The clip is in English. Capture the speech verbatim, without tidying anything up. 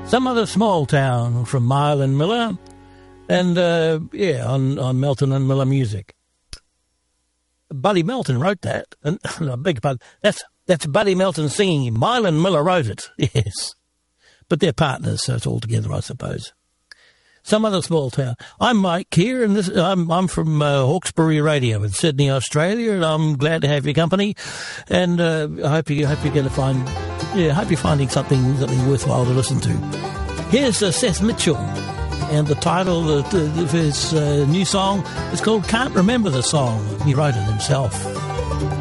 Some Other Small Town from Mile and Miller, and uh, yeah, on, on Melton and Miller Music. Buddy Melton wrote that, and I beg your pardon, that's that's Buddy Melton singing. Mile and Miller wrote it, yes, but they're partners, so it's all together, I suppose. Some Other Small Town. I'm Mike here, and this, I'm I'm from uh, Hawkesbury Radio in Sydney, Australia, and I'm glad to have your company. And uh, I hope you hope you're going to find, yeah, I hope you're finding something something worthwhile to listen to. Here's uh, Seth Mitchell, and the title of, of his uh, new song is called "Can't Remember the Song." He wrote it himself.